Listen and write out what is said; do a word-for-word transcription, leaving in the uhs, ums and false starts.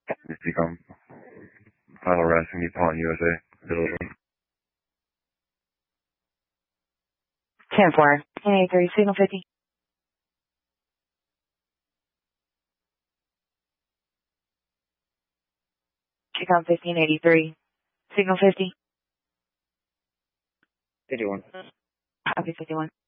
This become final resting upon U S A. Delivery. ten four. ten eighty-three, signal fifty. Check on fifteen eighty-three. Signal fifty. fifty-one. Okay, fifty-one.